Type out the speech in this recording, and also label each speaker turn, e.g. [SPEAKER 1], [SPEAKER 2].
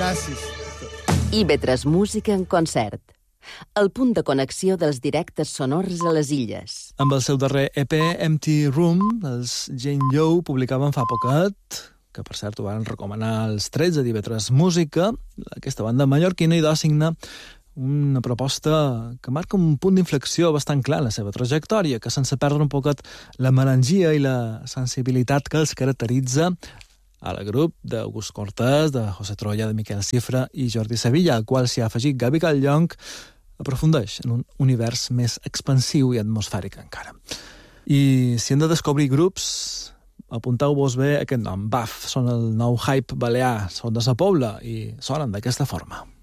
[SPEAKER 1] Gràcies.
[SPEAKER 2] IB3 Música en concert. El punt de connexió dels directes sonors a les illes.
[SPEAKER 3] Amb el seu darrer EP, Empty Room, els Jane Yow publicaven fa poquet, que per cert ho van recomanar els 13 d'IB3 Música, aquesta banda mallorquina, i d'assigna una proposta que marca un punt d'inflexió bastant clar en la seva trajectòria, que sense perdre un poquet la melangia i la sensibilitat que els caracteritza a la grup d'August Cortés, de José Troya, de Miquel Cifra i Jordi Sevilla, al qual s'hi ha afegit Gavi Calllonc, aprofundeix en un univers més expansiu i atmosfèric encara. I si hem de descobrir grups, apunteu-vos bé aquest nom, BAF, són el nou hype balear, són de Sa Pobla i sonen d'aquesta forma.